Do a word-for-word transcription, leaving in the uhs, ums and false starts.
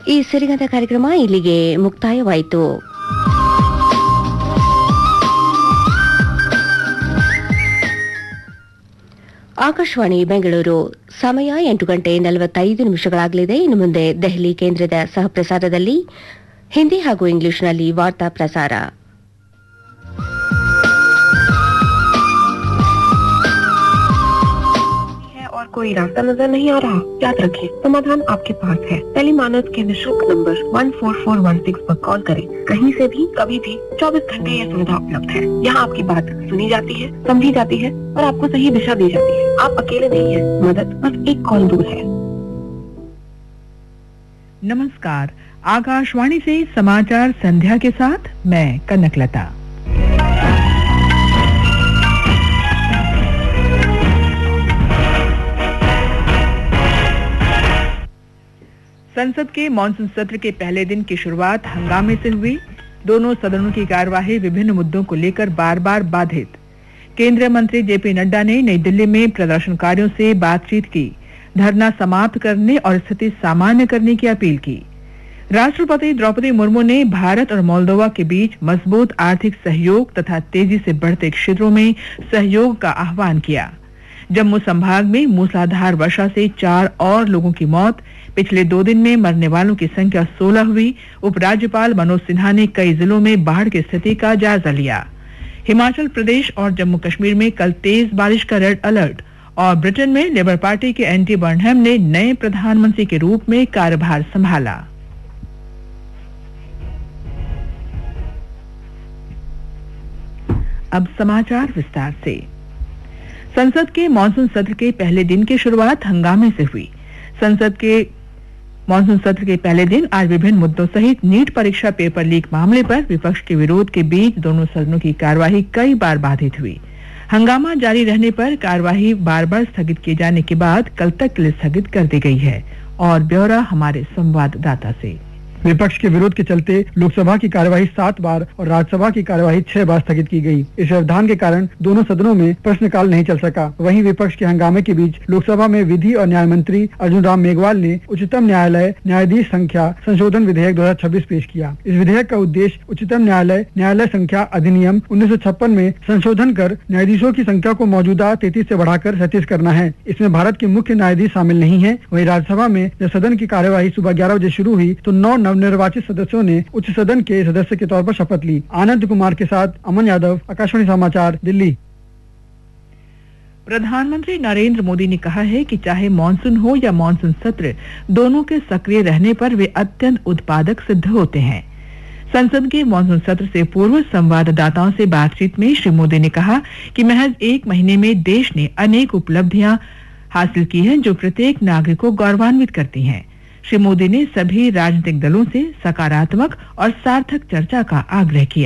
ಈ ಸಿರಿಗಂಧ ಕಾರ್ಯಕ್ರಮ ಇಲ್ಲಿಗೆ ಮುಕ್ತಾಯವಾಯಿತು. ಆಕಾಶವಾಣಿ ಬೆಂಗಳೂರು ಸಮಯ ಎಂಟು ಗಂಟೆ ನಲವತ್ತೈದು ನಿಮಿಷಗಳಾಗಲಿದೆ. ಇನ್ನು ಮುಂದೆ ದೆಹಲಿ ಕೇಂದ್ರದ ಸಹಪ್ರಸಾರದಲ್ಲಿ ಹಿಂದಿ ಹಾಗೂ ಇಂಗ್ಲಿಷ್ನಲ್ಲಿ ವಾರ್ತಾ ಪ್ರಸಾರ. और कोई रास्ता नजर नहीं आ रहा? याद रखें, समाधान आपके पास है. टेलीमानस के निःशुल्क number one four four one six पर कॉल करें. कहीं से भी कभी भी चौबीस घंटे यह सुविधा उपलब्ध है. यहाँ आपकी बात सुनी जाती है, समझी जाती है और आपको सही दिशा दी जाती है. आप अकेले नहीं हैं. मदद बस एक कॉल दूर है. नमस्कार, आकाशवाणी से समाचार संध्या के साथ मैं कनकलता. संसद के मानसून सत्र के पहले दिन की शुरुआत हंगामे से हुई. दोनों सदनों की कार्यवाही विभिन्न मुद्दों को लेकर बार बार बाधित. केंद्रीय मंत्री जेपी नड्डा ने नई दिल्ली में प्रदर्शनकारियों से बातचीत की, धरना समाप्त करने और स्थिति सामान्य करने की अपील की. राष्ट्रपति द्रौपदी मुर्मू ने भारत और मोल्दोवा के बीच मजबूत आर्थिक सहयोग तथा तेजी से बढ़ते क्षेत्रों में सहयोग का आह्वान किया. जम्मू संभाग में मूसलाधार वर्षा से चार और लोगों की मौत. पिछले दो दिन में मरने वालों की संख्या सोलह हुई. उपराज्यपाल मनोज सिन्हा ने कई जिलों में बाढ़ की स्थिति का जायजा लिया. हिमाचल प्रदेश और जम्मू कश्मीर में कल तेज बारिश का रेड अलर्ट. और ब्रिटेन में लेबर पार्टी के एंडी बर्नहम ने नए प्रधानमंत्री के रूप में कार्यभार संभाला. अब समाचार विस्तार से. संसद के मानसून सत्र के पहले दिन की शुरुआत हंगामे से हुई. संसद के मानसून सत्र के पहले दिन आज विभिन्न मुद्दों सहित नीट परीक्षा पेपर लीक मामले पर विपक्ष के विरोध के बीच दोनों सदनों की कार्यवाही कई बार बाधित हुई. हंगामा जारी रहने पर कार्यवाही बार बार स्थगित किए जाने के बाद कल तक के लिए स्थगित कर दी गई है. और ब्यौरा हमारे संवाददाता से. विपक्ष के विरोध के चलते लोकसभा की कार्यवाही सात बार और राज्यसभा की कार्यवाही छह बार स्थगित की गई. इस व्यवधान के कारण दोनों सदनों में प्रश्नकाल नहीं चल सका. वहीं विपक्ष के हंगामे के बीच लोकसभा में विधि और न्याय मंत्री अर्जुन राम मेघवाल ने उच्चतम न्यायालय न्यायाधीश संख्या संशोधन विधेयक दो हजार छब्बीस पेश किया. इस विधेयक का उद्देश्य उच्चतम न्यायालय न्यायालय संख्या अधिनियम उन्नीस सौ छप्पन में संशोधन कर न्यायाधीशों की संख्या को मौजूदा तैतीस से बढ़ाकर सैंतीस करना है. इसमें भारत के मुख्य न्यायाधीश शामिल नहीं है. वहीं राज्यसभा में जब सदन की कार्यवाही सुबह ग्यारह बजे शुरू हुई तो नौ नवनिर्वाचित सदस्यों ने उच्च सदन के सदस्य के तौर पर शपथ ली. आनंद कुमार के साथ अमन यादव, आकाशवाणी समाचार, दिल्ली. प्रधानमंत्री नरेंद्र मोदी ने कहा है कि चाहे मानसून हो या मानसून सत्र, दोनों के सक्रिय रहने पर वे अत्यंत उत्पादक सिद्ध होते हैं. संसद के मानसून सत्र से पूर्व संवाददाताओं से बातचीत में श्री मोदी ने कहा कि महज एक महीने में देश ने अनेक उपलब्धियां हासिल की हैं जो प्रत्येक नागरिक को गौरवान्वित करती हैं. श्री मोदी ने सभी राजनीतिक दलों से सकारात्मक और सार्थक चर्चा का आग्रह किया.